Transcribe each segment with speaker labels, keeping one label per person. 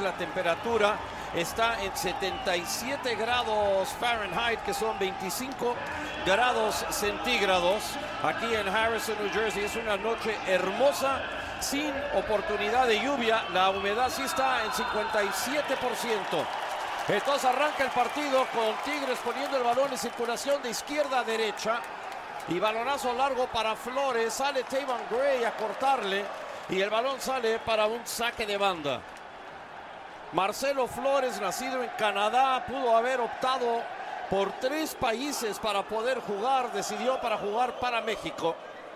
Speaker 1: la temperatura está en 77 grados Fahrenheit, que son 25 grados centígrados. Aquí en Harrison, New Jersey, es una noche hermosa, sin oportunidad de lluvia. La humedad sí está en 57%. Entonces arranca el partido con Tigres poniendo el balón en circulación de izquierda a derecha. Y balonazo largo para Flores. Sale Tayvon Gray a cortarle. Y el balón sale para un saque de banda. Marcelo Flores, nacido en Canadá, pudo haber optado por 3 países para poder jugar. Decidió para jugar para México.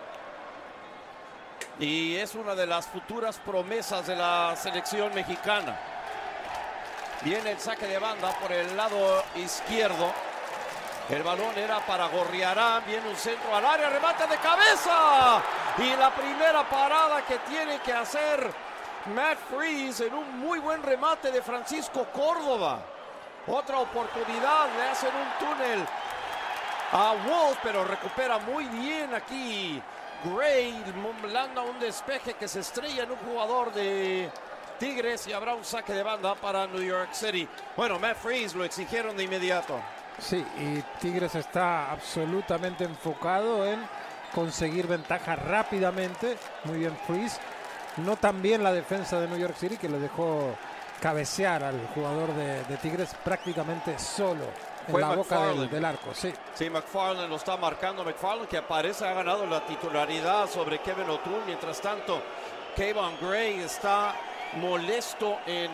Speaker 1: Y es una de las futuras promesas de la selección mexicana. Viene el saque de banda por el lado izquierdo. El balón era para Gorriarán. Viene un centro al área. Remate de cabeza. Y la primera parada que tiene que hacer Matt Freese en un muy buen remate de Francisco Córdoba. Otra oportunidad. Le hacen un túnel a Wolf, pero recupera muy bien aquí Gray. Landa un despeje que se estrella en un jugador de Tigres y habrá un saque de banda para New York City. Bueno, Matt Freese lo exigieron de inmediato.
Speaker 2: Sí, y Tigres está absolutamente enfocado en conseguir ventaja rápidamente. Muy bien Freese. No tan bien la defensa de New York City, que le dejó cabecear al jugador de Tigres prácticamente solo en la boca del arco. Sí.
Speaker 1: Sí, McFarland lo está marcando. McFarland, que aparece, ha ganado la titularidad sobre Kevin O'Toole. Mientras tanto, Tayvon Gray está molesto en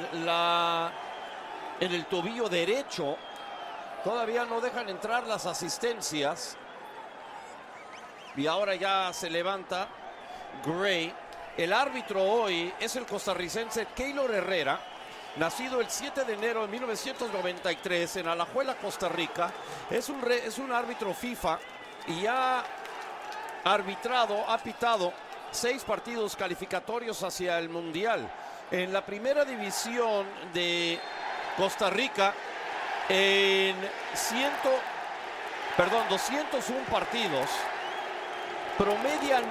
Speaker 1: el tobillo derecho. Todavía no dejan entrar las asistencias. Y ahora ya se levanta Gray. El árbitro hoy es el costarricense Keylor Herrera, nacido el 7 de enero de 1993 en Alajuela, Costa Rica. Es un árbitro FIFA y ha pitado 6 partidos calificatorios hacia el Mundial. En la primera división de Costa Rica, en 201 partidos, promedia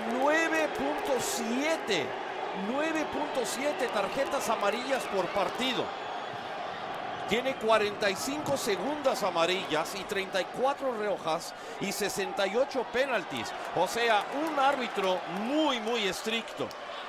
Speaker 1: 9.7 tarjetas amarillas por partido. Tiene 45 segundas amarillas y 34 rojas y 68 penaltis. O sea, un árbitro muy, muy estricto.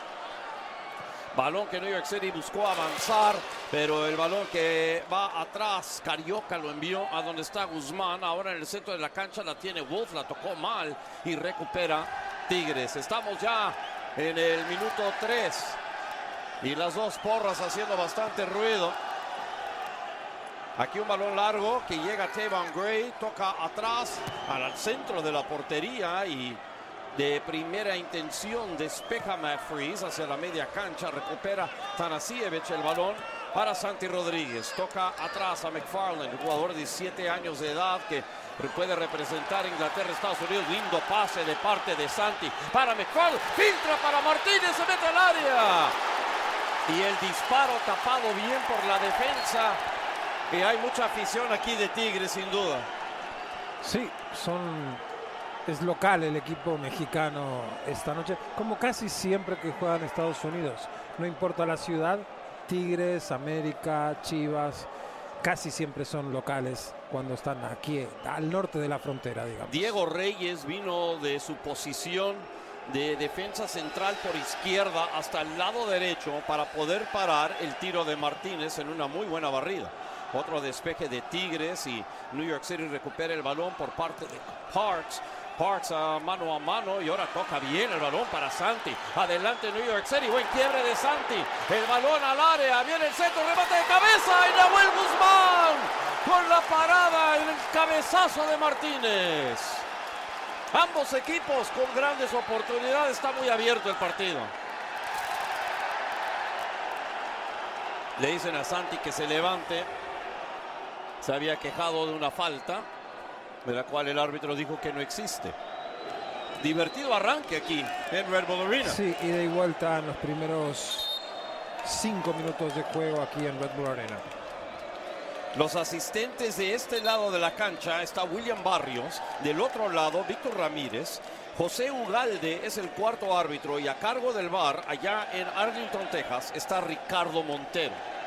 Speaker 1: Balón que New York City buscó avanzar, pero el balón que va atrás, Carioca lo envió a donde está Guzmán. Ahora en el centro de la cancha la tiene Wolf, la tocó mal y recupera Tigres. Estamos ya en el minuto 3 y las 2 porras haciendo bastante ruido. Aquí un balón largo que llega a Tayvon Gray, toca atrás al centro de la portería y de primera intención despeja Matt Freese hacia la media cancha. Recupera Tanasiewicz el balón para Santi Rodríguez. Toca atrás a McFarland, jugador de 17 años de edad que puede representar Inglaterra, Estados Unidos. Lindo pase de parte de Santi para McFarland. Filtra para Martínez, se mete al área. Y el disparo tapado bien por la defensa. Y hay mucha afición aquí de Tigres, sin duda.
Speaker 2: Sí, es local el equipo mexicano esta noche, como casi siempre que juegan Estados Unidos. No importa la ciudad, Tigres, América, Chivas, casi siempre son locales cuando están aquí al norte de la frontera, digamos.
Speaker 1: Diego Reyes vino de su posición de defensa central por izquierda hasta el lado derecho para poder parar el tiro de Martínez en una muy buena barrida. Otro despeje de Tigres y New York City recupera el balón por parte de Parks. Parks a mano y ahora toca bien el balón para Santi. Adelante New York City, buen quiebre de Santi. El balón al área, viene el centro, remate de cabeza y Nahuel Guzmán con la parada en el cabezazo de Martínez. Ambos equipos con grandes oportunidades, está muy abierto el partido. Le dicen a Santi que se levante. Se había quejado de una falta, de la cual el árbitro dijo que no existe. Divertido arranque aquí en Red Bull Arena.
Speaker 2: Sí, ida y vuelta en los primeros 5 minutos de juego aquí en Red Bull Arena.
Speaker 1: Los asistentes de este lado de la cancha está William Barrios, del otro lado Víctor Ramírez, José Ugalde es el cuarto árbitro y a cargo del VAR allá en Arlington, Texas está Ricardo Montero.